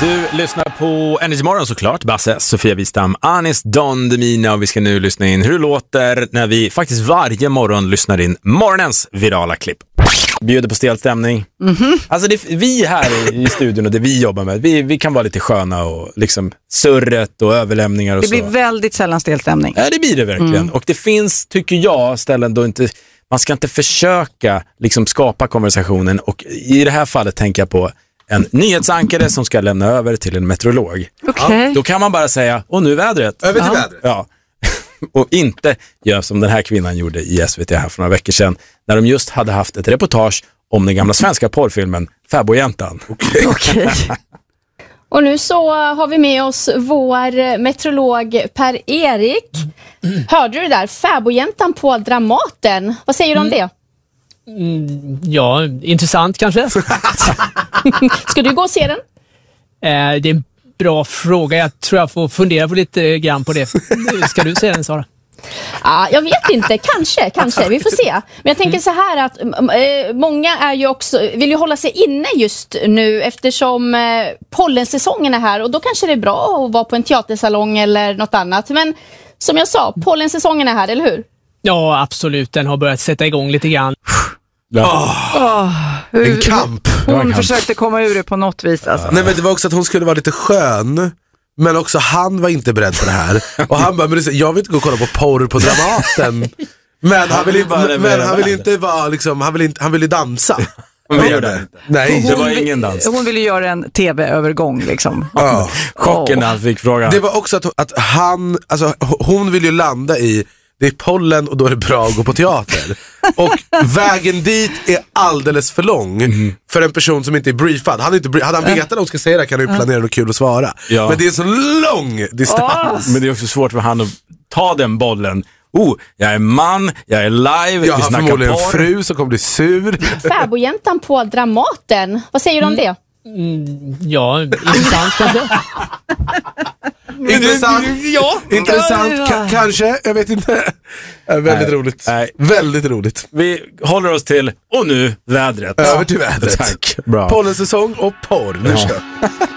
Du lyssnar på Energy Morgon såklart. Basse, Sofia Wistam, Anis Don Demina, och vi ska nu lyssna in hur det låter när vi faktiskt varje morgon lyssnar in morgonens virala klipp. Bjuder på stelstämning. Alltså vi här i studion och det vi jobbar med, vi kan vara lite sköna och liksom surret och överlämningar och så. Det blir väldigt sällan stelstämning. Ja, det blir det verkligen. Och det finns, tycker jag, ställen då inte, man ska inte försöka liksom skapa konversationen, och i det här fallet tänker jag på en nyhetsankare som ska lämna över till en meteorolog. Okay. Ja, då kan man bara säga, och nu vädret. Över till vädret. Ja. Och inte gör som den här kvinnan gjorde i SVT här för några veckor sedan, när de just hade haft ett reportage om den gamla svenska porrfilmen Fäbodjäntan. Okay. Och nu så har vi med oss vår meteorolog Per-Erik. Hörde du det där? Fäbodjäntan på Dramaten. Vad säger du om det? Ja, intressant kanske. Ska du gå och se den? Det är en bra fråga. Jag tror jag får fundera på lite grann på det. Ska du se den, Sara? Ja, jag vet inte. Kanske. Vi får se. Men jag tänker så här att många är ju också, vill ju hålla sig inne just nu eftersom pollensäsongen är här. Och då kanske det är bra att vara på en teatersalong eller något annat. Men som jag sa, pollensäsongen är här, eller hur? Ja, absolut. Den har börjat sätta igång lite grann. En kamp. Hon försökte komma ur det på något vis. Alltså. Nej, men det var också att hon skulle vara lite skön. Men också han var inte beredd på det här. Och han bara, men jag vill inte gå och kolla på porr på Dramaten. Men han vill inte vara liksom, han vill dansa. Nej, det var ingen dans. Hon ville göra en tv-övergång liksom. Ja. Chocken när han fick frågan. Det var också att han, alltså hon vill ju landa i, det är pollen och då är det bra att gå på teater. Och vägen dit är alldeles för lång för en person som inte är briefad. Hade han vetat att hon ska säga det, kan han ju planera något kul att svara. Ja. Men det är så lång distans. Men det är också svårt för han att ta den bollen. Jag är man, jag är live, jag vi har snackar förmodligen porr. en fru som kommer bli sur. Fäbodjäntan på Dramaten. Vad säger du om det? Ja, intressant kanske. Intressant, kanske, jag vet inte. Väldigt roligt. Väldigt roligt. Vi håller oss till, och nu vädret. Över till vädret. Tack. Bra. Pollensäsong och porr. Nu kör.